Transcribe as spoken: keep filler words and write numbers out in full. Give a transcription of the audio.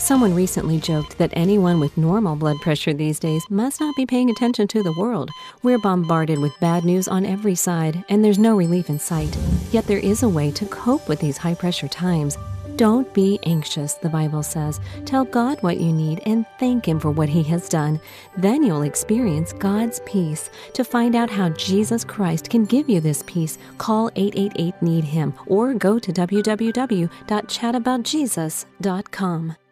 Someone recently joked that anyone with normal blood pressure these days must not be paying attention to the world. We're bombarded with bad news on every side, and there's no relief in sight. Yet there is a way to cope with these high-pressure times. Don't be anxious, the Bible says. Tell God what you need and thank Him for what He has done. Then you'll experience God's peace. To find out how Jesus Christ can give you this peace, call eight eight eight, need him or go to w w w dot chat about jesus dot com.